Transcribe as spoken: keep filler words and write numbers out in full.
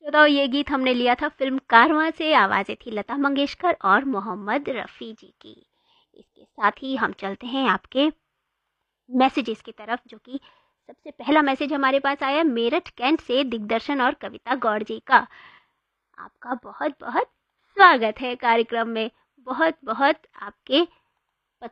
तो ये गीत हमने लिया था फिल्म कारवां से, आवाज़ें थी लता मंगेशकर और मोहम्मद रफ़ी जी की। इसके साथ ही हम चलते हैं आपके मैसेजेस की तरफ, जो कि सबसे पहला मैसेज हमारे पास आया मेरठ कैंट से दिग्दर्शन और कविता गौड़ जी का। आपका बहुत बहुत स्वागत है कार्यक्रम में। बहुत बहुत आपके